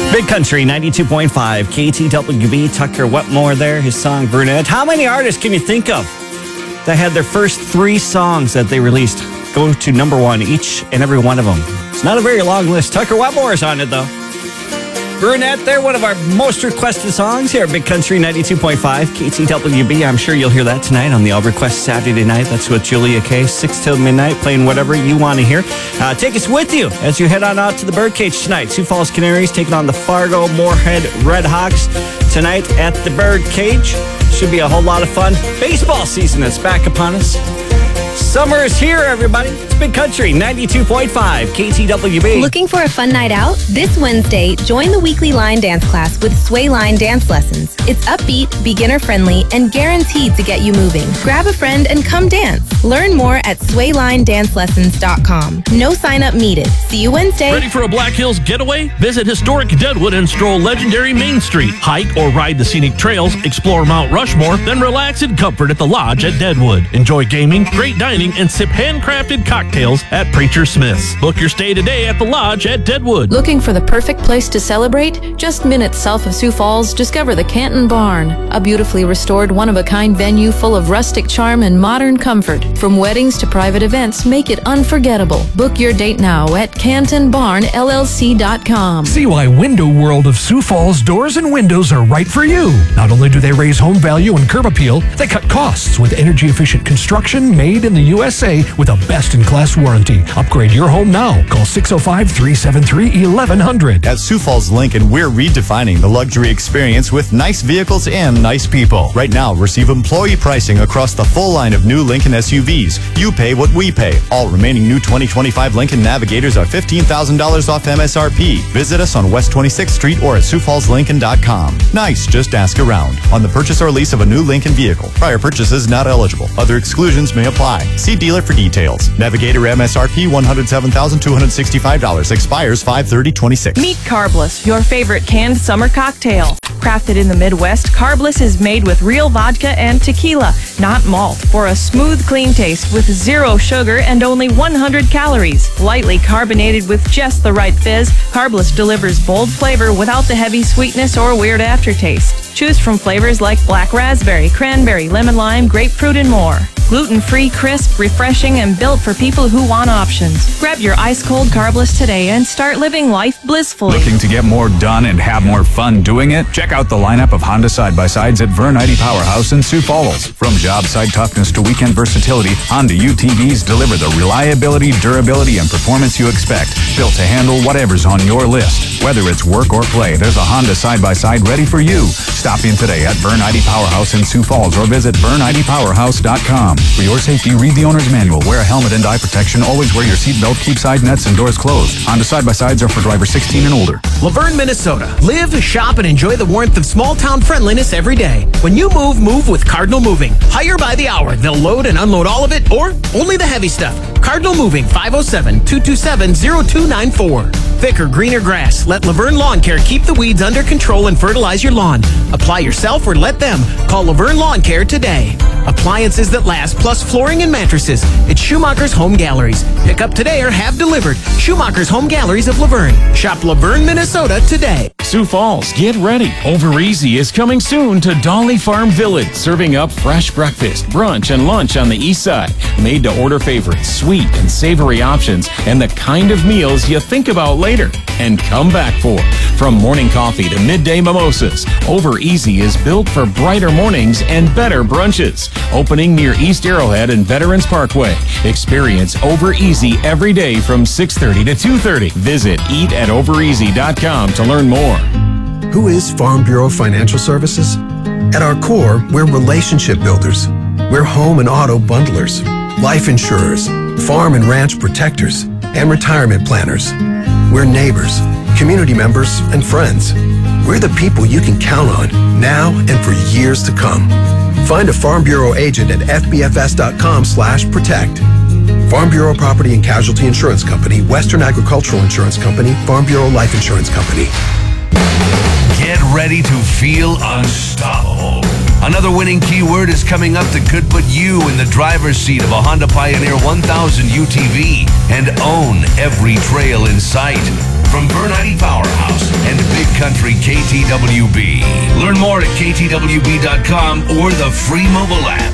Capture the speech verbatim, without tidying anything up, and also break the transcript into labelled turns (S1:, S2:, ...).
S1: Big Country, ninety-two point five, K T W B, Tucker Wetmore there, his song Brunette. How many artists can you think of that had their first three songs that they released go to number one, each and every one of them? It's not a very long list. Tucker Wetmore is on it, though. Brunette, they're one of our most requested songs here at Big Country ninety-two point five, K T W B. I'm sure you'll hear that tonight on the All Request Saturday night. That's with Julia K, six till midnight, playing whatever you want to hear. Uh, take us with you as you head on out to the Birdcage tonight. Sioux Falls Canaries taking on the Fargo Moorhead Red Hawks tonight at the Birdcage. Should be a whole lot of fun. Baseball season is back upon us. Summer is here, everybody. It's Big Country ninety-two point five, K T W B.
S2: Looking for a fun night out? This Wednesday, join the weekly line dance class with Sway Line Dance Lessons. It's upbeat, beginner-friendly, and guaranteed to get you moving. Grab a friend and come dance. Learn more at sway line dance lessons dot com. No sign-up needed. See you Wednesday.
S3: Ready for a Black Hills getaway? Visit historic Deadwood and stroll legendary Main Street. Hike or ride the scenic trails, explore Mount Rushmore, then relax in comfort at the Lodge at Deadwood. Enjoy gaming, great dining, and sip handcrafted cocktails at Preacher Smith's. Book your stay today at the Lodge at Deadwood.
S4: Looking for the perfect place to celebrate? Just minutes south of Sioux Falls, discover the Canton Barn, a beautifully restored, one-of-a-kind venue full of rustic charm and modern comfort. From weddings to private events, make it unforgettable. Book your date now at canton barn l l c dot com.
S5: See why Window World of Sioux Falls doors and windows are right for you. Not only do they raise home value and curb appeal, they cut costs with energy-efficient construction made in the U S A with a best-in-class warranty. Upgrade your home now. Call six oh five, three seven three, eleven hundred.
S6: At Sioux Falls Lincoln, we're redefining the luxury experience with nice vehicles and nice people. Right now, receive employee pricing across the full line of new Lincoln S U Vs. You pay what we pay. All remaining new twenty twenty-five Lincoln Navigators are fifteen thousand dollars off M S R P. Visit us on West twenty-sixth Street or at sioux falls lincoln dot com. Nice, just ask around. On the purchase or lease of a new Lincoln vehicle, prior purchases not eligible. Other exclusions may apply. See dealer for details. Navigator M S R P one hundred seven thousand two hundred sixty-five dollars. Expires five thirty twenty-six.
S7: Meet Carbless, your favorite canned summer cocktail. Crafted in the Midwest, Carbless is made with real vodka and tequila, not malt, for a smooth, clean taste with zero sugar and only one hundred calories. Lightly carbonated with just the right fizz, Carbless delivers bold flavor without the heavy sweetness or weird aftertaste. Choose from flavors like black raspberry, cranberry, lemon lime, grapefruit, and more. Gluten-free, crisp, refreshing, and built for people who want options. Grab your ice-cold Carbless today and start living life blissfully.
S8: Looking to get more done and have more fun doing it? Check out the lineup of Honda side-by-sides at Vern I D Powerhouse in Sioux Falls. From job site toughness to weekend versatility, Honda U T Vs deliver the reliability, durability, and performance you expect, built to handle whatever's on your list. Whether it's work or play, there's a Honda side-by-side ready for you. Stop in today at Vern I D Powerhouse in Sioux Falls or visit vern i d powerhouse dot com. For your safety, read the owner's manual. Wear a helmet and eye protection. Always wear your seatbelt. Keep side nets and doors closed. Honda side-by-sides are for drivers sixteen and older.
S9: Laverne, Minnesota. Live, shop, and enjoy the warmth of small-town friendliness every day. When you move, move with Cardinal Moving. Hire by the hour. They'll load and unload all of it or only the heavy stuff. Cardinal Moving, five oh seven, two two seven, oh two nine four. Thicker, greener grass. Let Laverne Lawn Care keep the weeds under control and fertilize your lawn. Apply yourself or let them. Call Laverne Lawn Care today. Appliances that last, plus flooring and mattresses. It's Schumacher's Home Galleries. Pick up today or have delivered. Schumacher's Home Galleries of Laverne. Shop Laverne, Minnesota today.
S10: Sioux Falls, get ready. Over Easy is coming soon to Dolly Farm Village, serving up fresh breakfast, brunch, and lunch on the east side. Made to order favorites, sweet and savory options, and the kind of meals you think about later and come back for. From morning coffee to midday mimosas, Over Easy is built for brighter mornings and better brunches. Opening near East Arrowhead and Veterans Parkway. Experience Over Easy every day from six thirty to two thirty. Visit eat at over easy dot com to learn more.
S11: Who is Farm Bureau Financial Services? At our core, we're relationship builders. We're home and auto bundlers, life insurers, farm and ranch protectors, and retirement planners. We're neighbors, community members, and friends. We're the people you can count on now and for years to come. Find a Farm Bureau agent at f b f s dot com slash protect. Farm Bureau Property and Casualty Insurance Company, Western Agricultural Insurance Company, Farm Bureau Life Insurance Company.
S12: Get ready to feel unstoppable. Another winning keyword is coming up that could put you in the driver's seat of a Honda Pioneer one thousand U T V and own every trail in sight. From Vern I D Powerhouse and Big Country K T W B. Learn more at K T W B dot com or the free mobile app.